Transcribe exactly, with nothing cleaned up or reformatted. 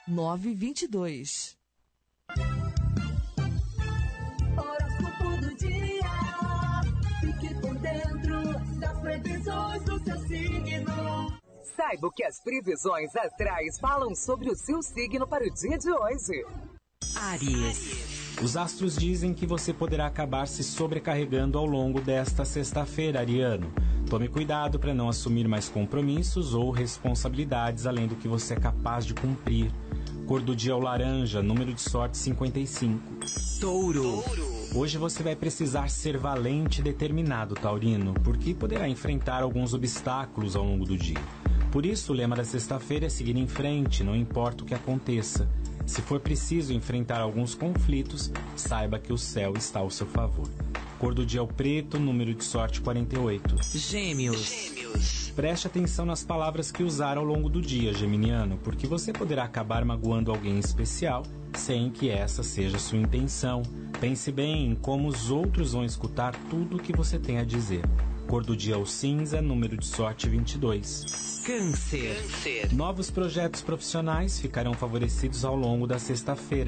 nove dois dois. Horóscopo do dia. Fique por dentro das previsões do seu signo. Saiba o que as previsões astrais falam sobre o seu signo para o dia de hoje. Áries. Os astros dizem que você poderá acabar se sobrecarregando ao longo desta sexta-feira, ariano. Tome cuidado para não assumir mais compromissos ou responsabilidades além do que você é capaz de cumprir. Cor do dia é o laranja, número de sorte cinquenta e cinco. Touro. Hoje você vai precisar ser valente e determinado, taurino, porque poderá enfrentar alguns obstáculos ao longo do dia. Por isso, o lema da sexta-feira é seguir em frente, não importa o que aconteça. Se for preciso enfrentar alguns conflitos, saiba que o céu está ao seu favor. Cor do dia é o preto, número de sorte quarenta e oito. Gêmeos. Preste atenção nas palavras que usar ao longo do dia, geminiano, porque você poderá acabar magoando alguém especial sem que essa seja sua intenção. Pense bem em como os outros vão escutar tudo o que você tem a dizer. Cor do dia é o cinza, número de sorte vinte e dois. Câncer. Novos projetos profissionais ficarão favorecidos ao longo da sexta-feira.